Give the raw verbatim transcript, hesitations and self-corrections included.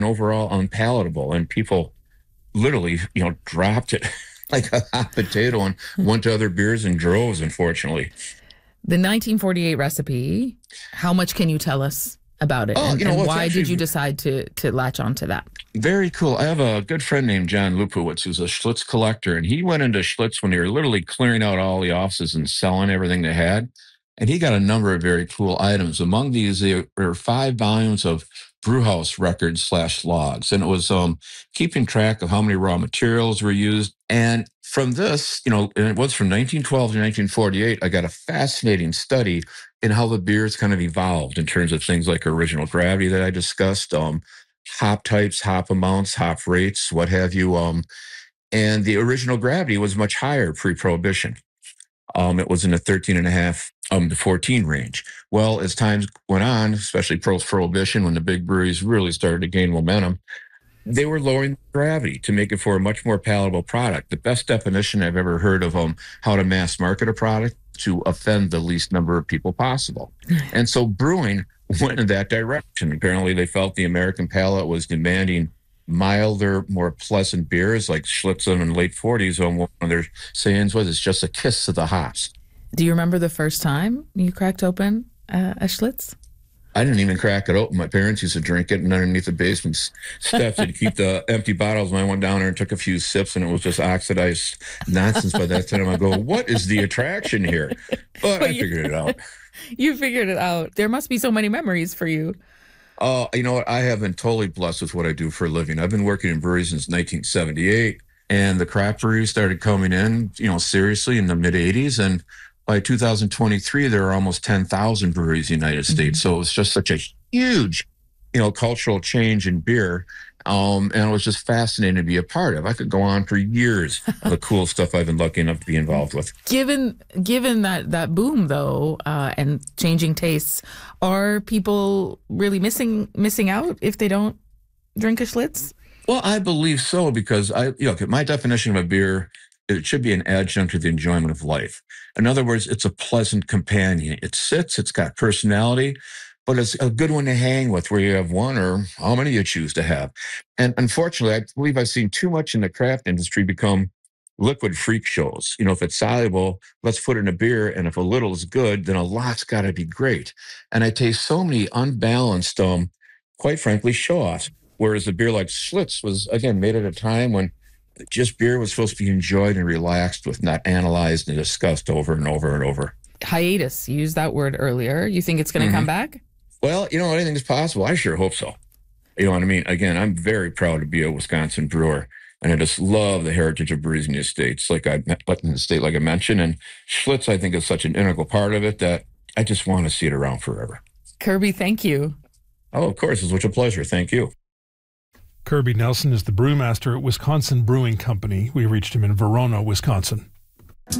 overall unpalatable. And people literally, you know, dropped it like a hot potato and went to other beers in droves, unfortunately. The nineteen forty-eight recipe, how much can you tell us about it? Oh, and you know, and well, why actually did you decide to to latch on to that? Very cool. I have a good friend named John Lupowitz, who's a Schlitz collector, and he went into Schlitz when they were literally clearing out all the offices and selling everything they had. And he got a number of very cool items. Among these, there were five volumes of brewhouse records slash logs, and it was um, keeping track of how many raw materials were used. And from this, you know, and it was from nineteen twelve to nineteen forty-eight, I got a fascinating study in how the beers kind of evolved in terms of things like original gravity that I discussed, um, hop types, hop amounts, hop rates, what have you. Um, and the original gravity was much higher pre-prohibition. Um, it was in the thirteen and a half um, to fourteen range. Well, as times went on, especially post-prohibition, when the big breweries really started to gain momentum, they were lowering gravity to make it for a much more palatable product. The best definition I've ever heard of um, how to mass market a product to offend the least number of people possible. And so brewing went in that direction. Apparently, they felt the American palate was demanding milder, more pleasant beers like Schlitz in the late forties. Um, one of their sayings was, "It's just a kiss of the hops." Do you remember the first time you cracked open uh, a Schlitz? I didn't even crack it open. My parents used to drink it, and underneath the basement steps, they'd keep the empty bottles. And I went down there and took a few sips, and it was just oxidized nonsense by that time. I go, what is the attraction here? But, but I you, figured it out. You figured it out. There must be so many memories for you. Oh, uh, you know what? I have been totally blessed with what I do for a living. I've been working in breweries since nineteen seventy-eight, and the craft breweries started coming in, you know, seriously in the mid eighties. And by two thousand twenty-three, there are almost ten thousand breweries in the United States. Mm-hmm. So it was just such a huge, you know, cultural change in beer. Um, and it was just fascinating to be a part of. I could go on for years of the cool stuff I've been lucky enough to be involved with. Given given that, that boom, though, uh, and changing tastes, are people really missing missing out if they don't drink a Schlitz? Well, I believe so, because I, you know, my definition of a beer, it should be an adjunct to the enjoyment of life. In other words, it's a pleasant companion. It sits, it's got personality, but it's a good one to hang with, where you have one or how many you choose to have. And unfortunately, I believe I've seen too much in the craft industry become liquid freak shows. You know, if it's soluble, let's put it in a beer. And if a little is good, then a lot's got to be great. And I taste so many unbalanced, um, quite frankly, show-offs. Whereas a beer like Schlitz was, again, made at a time when just beer was supposed to be enjoyed and relaxed with, not analyzed and discussed over and over and over. Hiatus, you used that word earlier. You think it's going to mm-hmm. come back? Well, you know, anything's possible. I sure hope so. You know what I mean? Again, I'm very proud to be a Wisconsin brewer, and I just love the heritage of breweries in the States, like I in the state, like I mentioned. And Schlitz, I think, is such an integral part of it that I just want to see it around forever. Kirby, thank you. Oh, of course. It's such a pleasure. Thank you. Kirby Nelson is the brewmaster at Wisconsin Brewing Company. We reached him in Verona, Wisconsin.